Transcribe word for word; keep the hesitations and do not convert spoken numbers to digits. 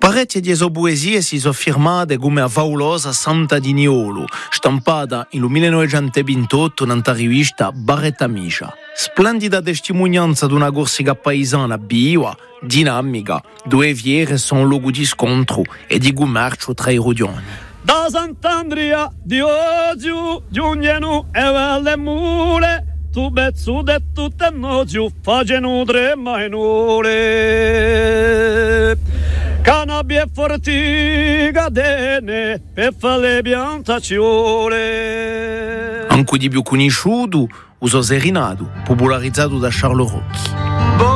Parecchie di sue poesie si sono firmate come la favolosa Santa di Niolo, stampata nel millenovecentoventotto nella rivista Barretta Miscia. Splendida testimonianza di una corsica paesana viva, dinamica, dove fiere sono luogo di scontro e di commercio tra i rodioni. Da Sant'Andrea di oggi, giungono e le mule, tu bezzo de tutte noci, facendo tre mainole. Cannabis e fortiga dene per fare le piantazioni. Anche di più conosciuto, uso Serinato, popolarizzato da Charles Rocchi.